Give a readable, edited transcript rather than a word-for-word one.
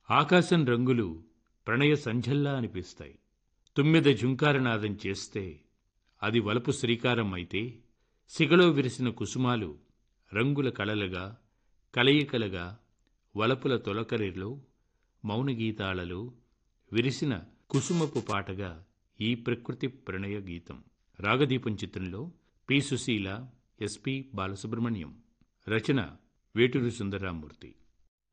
ఆకాశం రంగులు ప్రణయ సంధ్యల్లా అనిపిస్తాయి. తుమ్మెద ఝుంకారనాదం చేస్తే అది వలపు శ్రీకారం అయితే, సిగలో విరిసిన కుసుమాలు రంగుల కళలుగా, కలయికలుగా, వలపుల తొలకరిలో, మౌనగీతాలలో విరిసిన కుసుమపు పాటగా ఈ ప్రకృతి ప్రణయ గీతం. రాగదీపం చిత్రంలో పి. సుశీల, ఎస్పి. బాలసుబ్రహ్మణ్యం. రచన వేటూరి సుందరరామూర్తి.